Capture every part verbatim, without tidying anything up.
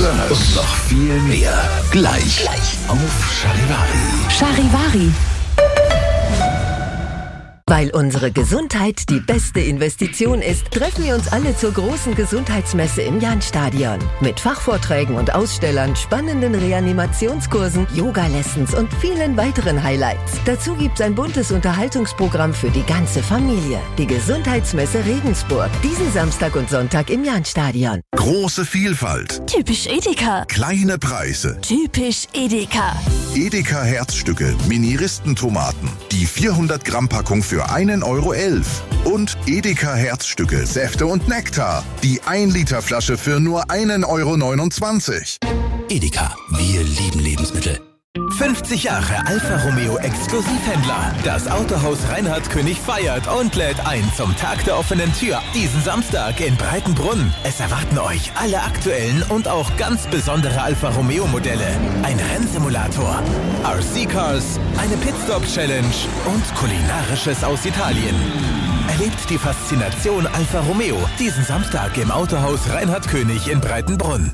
das und noch viel mehr. Gleich, Gleich. auf Charivari. Charivari. Weil unsere Gesundheit die beste Investition ist, treffen wir uns alle zur großen Gesundheitsmesse im Jahnstadion. Mit Fachvorträgen und Ausstellern, spannenden Reanimationskursen, Yoga-Lessons und vielen weiteren Highlights. Dazu gibt's ein buntes Unterhaltungsprogramm für die ganze Familie. Die Gesundheitsmesse Regensburg. Diesen Samstag und Sonntag im Jahnstadion. Große Vielfalt. Typisch Edeka. Kleine Preise. Typisch Edeka. Edeka Herzstücke, Mini-Ristentomaten. Die vierhundert Gramm Packung für einen Euro elf. Und Edeka Herzstücke, Säfte und Nektar. Die ein Liter Flasche für nur einen Euro neunundzwanzig. Edeka, wir lieben Lebensmittel. fünfzig Jahre Alfa Romeo Exklusivhändler. Das Autohaus Reinhard König feiert und lädt ein zum Tag der offenen Tür. Diesen Samstag in Breitenbrunn. Es erwarten euch alle aktuellen und auch ganz besondere Alfa Romeo Modelle. Ein Rennsimulator, R C-Cars, eine Pitstop-Challenge und Kulinarisches aus Italien. Erlebt die Faszination Alfa Romeo diesen Samstag im Autohaus Reinhard König in Breitenbrunn.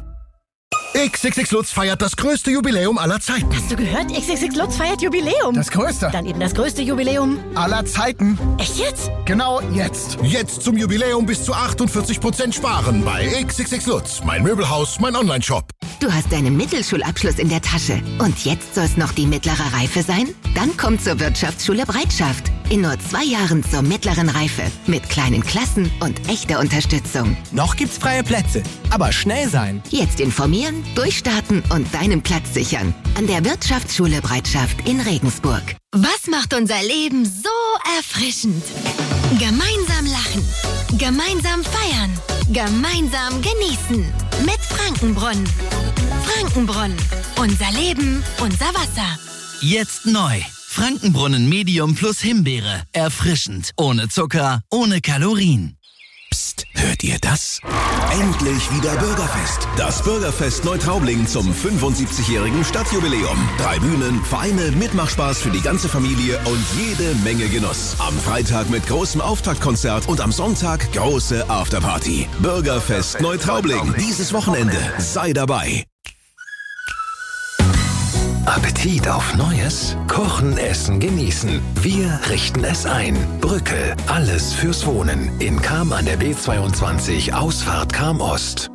X X X Lutz feiert das größte Jubiläum aller Zeiten. Hast du gehört? X X X Lutz feiert Jubiläum. Das größte. Dann eben das größte Jubiläum aller Zeiten. Echt jetzt? Genau jetzt. Jetzt zum Jubiläum bis zu achtundvierzig Prozent sparen bei X X X Lutz. Mein Möbelhaus, mein Onlineshop. Du hast deinen Mittelschulabschluss in der Tasche. Und jetzt soll es noch die mittlere Reife sein? Dann komm zur Wirtschaftsschule Breitschaft. In nur zwei Jahren zur mittleren Reife. Mit kleinen Klassen und echter Unterstützung. Noch gibt's freie Plätze. Aber schnell sein. Jetzt informieren, durchstarten und deinen Platz sichern. An der Wirtschaftsschule Breitschaft in Regensburg. Was macht unser Leben so erfrischend? Gemeinsam lachen. Gemeinsam feiern. Gemeinsam genießen. Mit Frankenbrunn. Frankenbrunn. Unser Leben, unser Wasser. Jetzt neu. Frankenbrunnen Medium plus Himbeere. Erfrischend. Ohne Zucker, ohne Kalorien. Psst, hört ihr das? Endlich wieder Bürgerfest. Das Bürgerfest Neutraubling zum fünfundsiebzigjährigen Stadtjubiläum. Drei Bühnen, Vereine, Mitmachspaß für die ganze Familie und jede Menge Genuss. Am Freitag mit großem Auftaktkonzert und am Sonntag große Afterparty. Bürgerfest Neutraubling. Dieses Wochenende. Sei dabei. Appetit auf Neues? Kochen, essen, genießen. Wir richten es ein. Brückel. Alles fürs Wohnen. In Cham an der B zweiundzwanzig, Ausfahrt Cham Ost.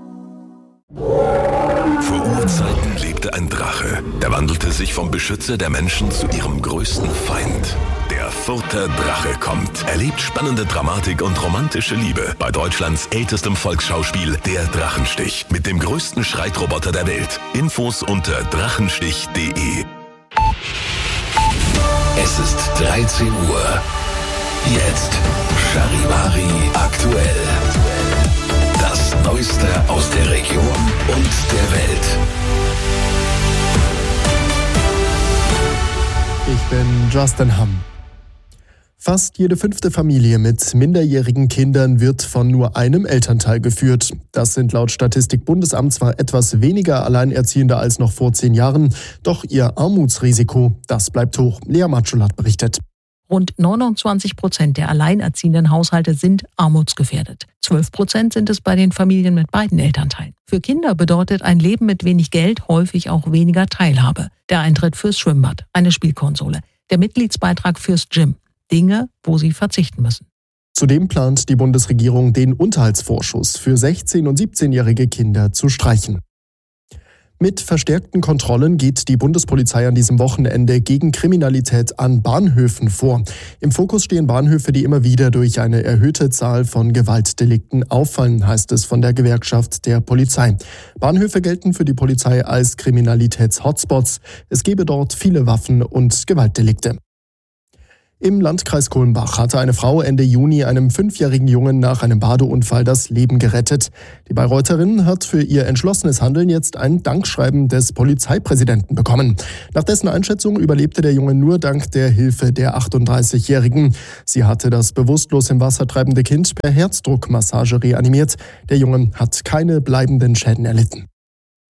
Vor Urzeiten lebte ein Drache. Der wandelte sich vom Beschützer der Menschen zu ihrem größten Feind. Der Further Drache kommt. Erlebt spannende Dramatik und romantische Liebe bei Deutschlands ältestem Volksschauspiel Der Drachenstich mit dem größten Streitroboter der Welt. Infos unter drachenstich punkt de. Es ist dreizehn Uhr. Jetzt Charivari aktuell. Das Neueste aus der Region und der Welt. Ich bin Justin Hamm. Fast jede fünfte Familie mit minderjährigen Kindern wird von nur einem Elternteil geführt. Das sind laut Statistik-Bundesamt zwar etwas weniger Alleinerziehende als noch vor zehn Jahren, doch ihr Armutsrisiko, das bleibt hoch. Lea Matschulat berichtet. Rund neunundzwanzig Prozent der alleinerziehenden Haushalte sind armutsgefährdet. zwölf Prozent sind es bei den Familien mit beiden Elternteilen. Für Kinder bedeutet ein Leben mit wenig Geld häufig auch weniger Teilhabe. Der Eintritt fürs Schwimmbad, eine Spielkonsole, der Mitgliedsbeitrag fürs Gym. Dinge, wo sie verzichten müssen. Zudem plant die Bundesregierung, den Unterhaltsvorschuss für sechzehn- und siebzehnjährige Kinder zu streichen. Mit verstärkten Kontrollen geht die Bundespolizei an diesem Wochenende gegen Kriminalität an Bahnhöfen vor. Im Fokus stehen Bahnhöfe, die immer wieder durch eine erhöhte Zahl von Gewaltdelikten auffallen, heißt es von der Gewerkschaft der Polizei. Bahnhöfe gelten für die Polizei als Kriminalitäts-Hotspots. Es gebe dort viele Waffen und Gewaltdelikte. Im Landkreis Kulmbach hatte eine Frau Ende Juni einem fünfjährigen Jungen nach einem Badeunfall das Leben gerettet. Die Bayreutherin hat für ihr entschlossenes Handeln jetzt ein Dankschreiben des Polizeipräsidenten bekommen. Nach dessen Einschätzung überlebte der Junge nur dank der Hilfe der achtunddreißigjährigen. Sie hatte das bewusstlos im Wasser treibende Kind per Herzdruckmassage reanimiert. Der Junge hat keine bleibenden Schäden erlitten.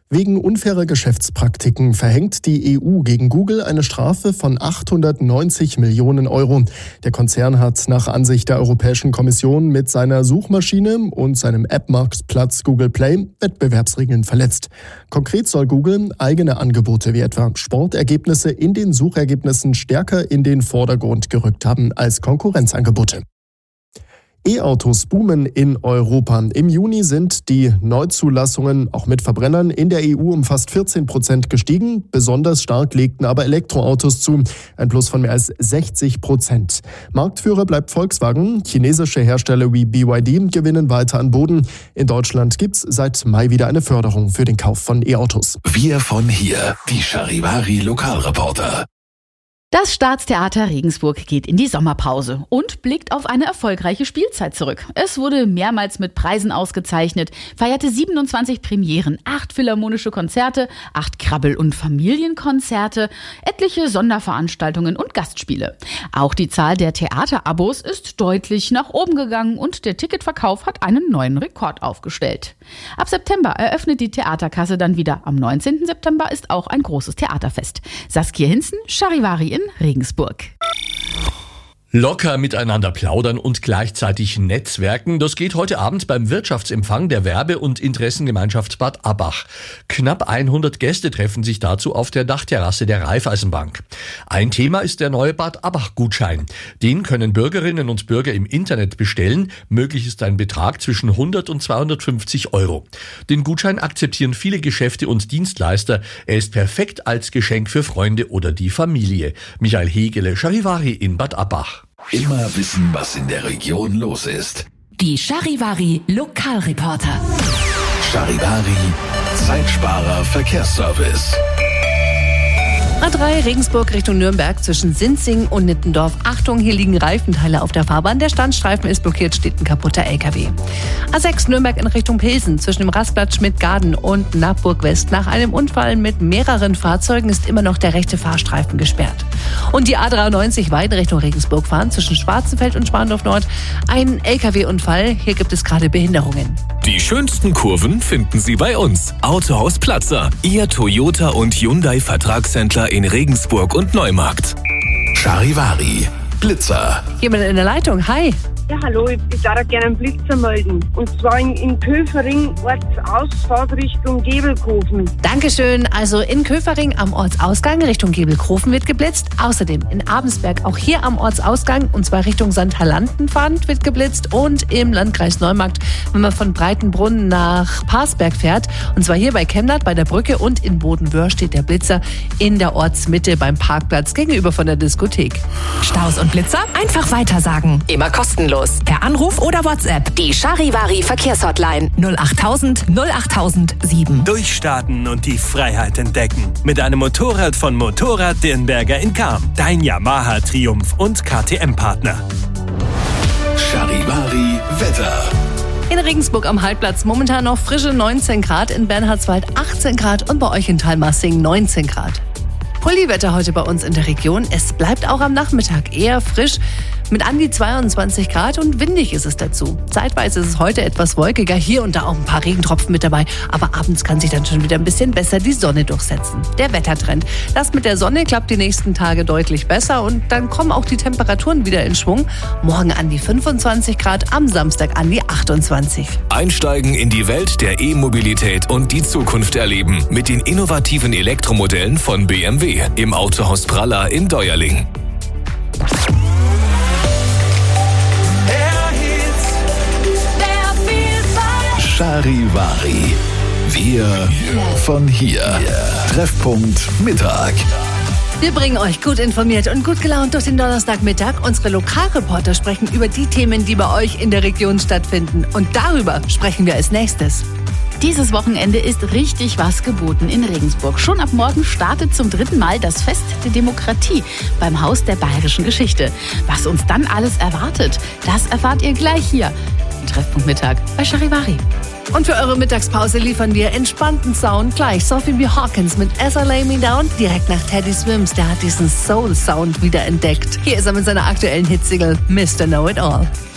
Wegen unfairer Geschäftspraktiken verhängt die E U gegen Google eine Strafe von achthundertneunzig Millionen Euro. Der Konzern hat nach Ansicht der Europäischen Kommission mit seiner Suchmaschine und seinem App-Marktplatz Google Play Wettbewerbsregeln verletzt. Konkret soll Google eigene Angebote wie etwa Sportergebnisse in den Suchergebnissen stärker in den Vordergrund gerückt haben als Konkurrenzangebote. E-Autos boomen in Europa. Im Juni sind die Neuzulassungen auch mit Verbrennern in der E U um fast vierzehn Prozent gestiegen. Besonders stark legten aber Elektroautos zu, ein Plus von mehr als sechzig Prozent. Marktführer bleibt Volkswagen. Chinesische Hersteller wie B Y D gewinnen weiter an Boden. In Deutschland gibt's seit Mai wieder eine Förderung für den Kauf von E-Autos. Wir von hier, die Charivari Lokalreporter. Das Staatstheater Regensburg geht in die Sommerpause und blickt auf eine erfolgreiche Spielzeit zurück. Es wurde mehrmals mit Preisen ausgezeichnet, feierte siebenundzwanzig Premieren, acht philharmonische Konzerte, acht Krabbel- und Familienkonzerte, etliche Sonderveranstaltungen und Gastspiele. Auch die Zahl der Theaterabos ist deutlich nach oben gegangen und der Ticketverkauf hat einen neuen Rekord aufgestellt. Ab September eröffnet die Theaterkasse dann wieder. Am neunzehnten September ist auch ein großes Theaterfest. Saskia Hinzen, Charivari in Regensburg. Locker miteinander plaudern und gleichzeitig netzwerken, das geht heute Abend beim Wirtschaftsempfang der Werbe- und Interessengemeinschaft Bad Abbach. Knapp hundert Gäste treffen sich dazu auf der Dachterrasse der Raiffeisenbank. Ein Thema ist der neue Bad Abbach-Gutschein. Den können Bürgerinnen und Bürger im Internet bestellen. Möglich ist ein Betrag zwischen hundert und zweihundertfünfzig Euro. Den Gutschein akzeptieren viele Geschäfte und Dienstleister. Er ist perfekt als Geschenk für Freunde oder die Familie. Michael Hegele, Charivari in Bad Abbach. Immer wissen, was in der Region los ist. Die Charivari Lokalreporter. Charivari, Zeitsparer Verkehrsservice. A drei Regensburg Richtung Nürnberg zwischen Sinzing und Nittendorf. Achtung, hier liegen Reifenteile auf der Fahrbahn. Der Standstreifen ist blockiert, steht ein kaputter L K W. A sechs Nürnberg in Richtung Pilsen zwischen dem Rastplatz Schmidt-Garden und Nabburg West. Nach einem Unfall mit mehreren Fahrzeugen ist immer noch der rechte Fahrstreifen gesperrt. Und die A dreiundneunzig weit Richtung Regensburg fahren zwischen Schwarzenfeld und Schwandorf Nord. Ein L K W-Unfall, hier gibt es gerade Behinderungen. Die schönsten Kurven finden Sie bei uns. Autohaus Platzer, Ihr Toyota und Hyundai Vertragshändler in Regensburg und Neumarkt. Charivari, Blitzer. Jemand in der Leitung, hi. Ja, hallo, ich, ich darf gerne einen Blitzer melden. Und zwar in, in Köfering, Ortsausfahrt Richtung Gebelkofen. Dankeschön. Also in Köfering am Ortsausgang Richtung Gebelkofen wird geblitzt. Außerdem in Abensberg auch hier am Ortsausgang und zwar Richtung Sankt Hallanten fahrend wird geblitzt. Und im Landkreis Neumarkt, wenn man von Breitenbrunn nach Parsberg fährt. Und zwar hier bei Chemnat bei der Brücke und in Bodenwöhr steht der Blitzer in der Ortsmitte beim Parkplatz gegenüber von der Diskothek. Staus und Blitzer einfach weitersagen. Immer kostenlos. Per Anruf oder WhatsApp. Die Charivari Verkehrshotline null achttausend null achttausend sieben. Durchstarten und die Freiheit entdecken. Mit einem Motorrad von Motorrad Dirnberger in Cham. Dein Yamaha Triumph und K T M-Partner. Charivari Wetter. In Regensburg am Haltplatz momentan noch frische neunzehn Grad, in Bernhardswald achtzehn Grad und bei euch in Talmassing neunzehn Grad. Pulliwetter heute bei uns in der Region. Es bleibt auch am Nachmittag eher frisch mit an die zweiundzwanzig Grad und windig ist es dazu. Zeitweise ist es heute etwas wolkiger, hier und da auch ein paar Regentropfen mit dabei, aber abends kann sich dann schon wieder ein bisschen besser die Sonne durchsetzen. Der Wettertrend. Das mit der Sonne klappt die nächsten Tage deutlich besser und dann kommen auch die Temperaturen wieder in Schwung. Morgen an die fünfundzwanzig Grad, am Samstag an die achtundzwanzig. Einsteigen in die Welt der E-Mobilität und die Zukunft erleben mit den innovativen Elektromodellen von B M W im Autohaus Praller in Deuerling. Charivari. Wir von hier. Treffpunkt Mittag. Wir bringen euch gut informiert und gut gelaunt durch den Donnerstagmittag. Unsere Lokalreporter sprechen über die Themen, die bei euch in der Region stattfinden. Und darüber sprechen wir als nächstes. Dieses Wochenende ist richtig was geboten in Regensburg. Schon ab morgen startet zum dritten Mal das Fest der Demokratie beim Haus der Bayerischen Geschichte. Was uns dann alles erwartet, das erfahrt ihr gleich hier im Treffpunkt Mittag bei Charivari. Und für eure Mittagspause liefern wir entspannten Sound gleich. Sophie B. Hawkins mit As I Lay Me Down direkt nach Teddy Swims. Der hat diesen Soul-Sound wieder entdeckt. Hier ist er mit seiner aktuellen Hitsingle Mister Know It All.